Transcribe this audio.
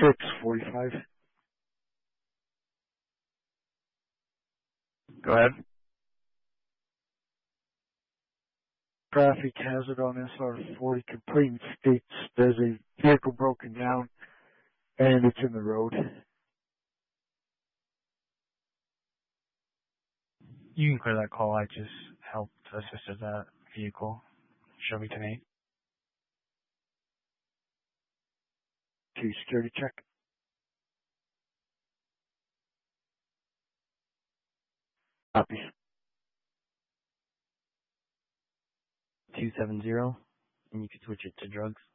6:45. Go ahead. Traffic hazard on SR40. Complaint states there's a vehicle broken down and it's in the road. You can clear that call. I just helped assist that vehicle. Show me tonight. Security check. Copy. 270, and you can switch it to drugs.